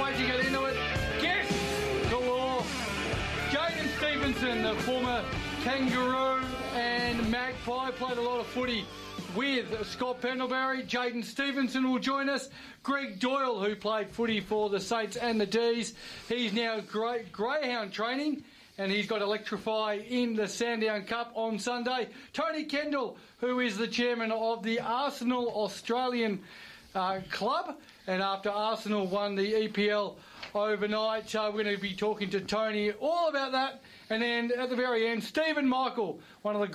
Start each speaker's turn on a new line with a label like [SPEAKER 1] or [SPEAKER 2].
[SPEAKER 1] wait to get into it. Guests galore. Jaden Stevenson, the former Kangaroo and Magpie, played a lot of footy with Scott Pendlebury. Jaden Stevenson will join us. Greg Doyle, who played footy for the Saints and the D's, he's now greyhound training, and he's got Electrify in the Sandown Cup on Sunday. Tony Kendall, who is the chairman of the Arsenal Australian Club, and after Arsenal won the EPL overnight, we're going to be talking to Tony all about that. And then at the very end, Stephen Michael, one of the